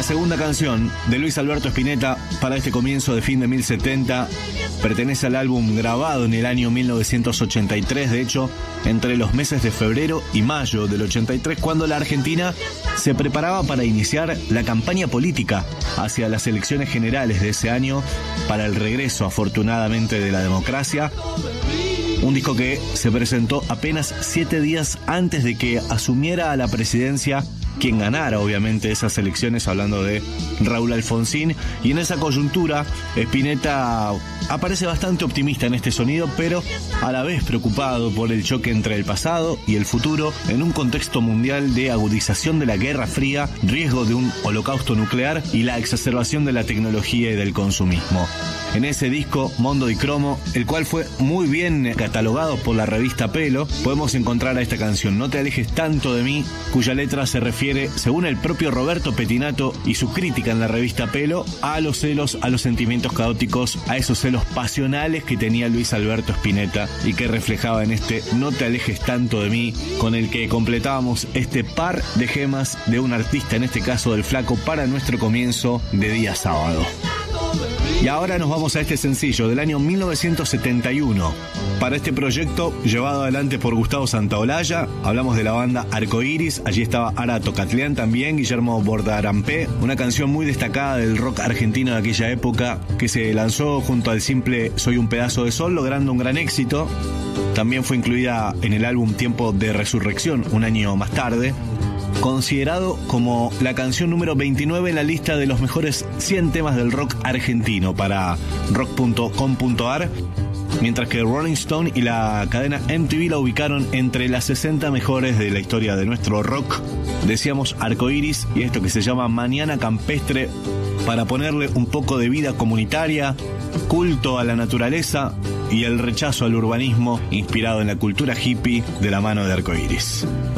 segunda canción de Luis Alberto Spinetta para este comienzo de fin de 1070 pertenece al álbum grabado en el año 1983, de hecho, entre los meses de febrero y mayo del 83, cuando la Argentina se preparaba para iniciar la campaña política hacia las elecciones generales de ese año para el regreso, afortunadamente, de la democracia. Un disco que se presentó apenas 7 días antes de que asumiera a la presidencia quien ganara, obviamente, esas elecciones, hablando de Raúl Alfonsín. Y en esa coyuntura, Spinetta aparece bastante optimista en este sonido, pero a la vez preocupado por el choque entre el pasado y el futuro en un contexto mundial de agudización de la Guerra Fría, riesgo de un holocausto nuclear y la exacerbación de la tecnología y del consumismo. En ese disco, Mondo y Cromo, el cual fue muy bien catalogado por la revista Pelo, podemos encontrar a esta canción, No te alejes tanto de mí, cuya letra se refiere, según el propio Roberto Pettinato y su crítica en la revista Pelo, a los celos, a los sentimientos caóticos, a esos celos pasionales que tenía Luis Alberto Spinetta y que reflejaba en este No te alejes tanto de mí, con el que completábamos este par de gemas de un artista, en este caso del Flaco, para nuestro comienzo de día sábado. Y ahora nos vamos a este sencillo del año 1971. Para este proyecto, llevado adelante por Gustavo Santaolalla, hablamos de la banda Arcoiris. Allí estaba Ara Tocatlián también, Guillermo Bordarampé, una canción muy destacada del rock argentino de aquella época, que se lanzó junto al simple Soy un pedazo de sol, logrando un gran éxito. También fue incluida en el álbum Tiempo de Resurrección, un año más tarde, considerado como la canción número 29 en la lista de los mejores 100 temas del rock argentino para rock.com.ar, mientras que Rolling Stone y la cadena MTV la ubicaron entre las 60 mejores de la historia de nuestro rock. Decíamos Arcoiris y esto que se llama Mañana Campestre, para ponerle un poco de vida comunitaria, culto a la naturaleza y el rechazo al urbanismo inspirado en la cultura hippie de la mano de Arcoiris.